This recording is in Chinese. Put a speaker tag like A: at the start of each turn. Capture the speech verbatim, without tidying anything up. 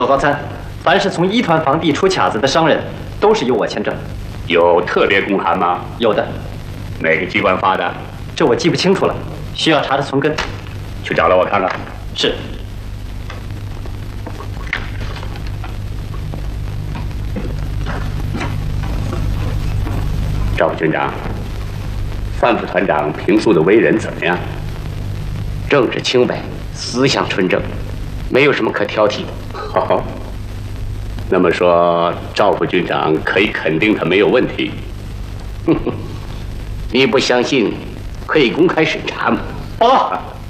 A: 左高参，凡是从一团房地出卡子的商人，都是由我签证。
B: 有特别公函吗？
A: 有的。
B: 哪个机关发的？
A: 这我记不清楚了，需要查的存根。
B: 去找来我看看。
A: 是。
B: 赵副军长，范副团长平素的为人怎么样？
C: 政治清白，思想纯正，没有什么可挑剔。
B: 好，那么说赵副军长可以肯定他没有问题。
C: 你不相信，可以公开审查吗？
A: 报告。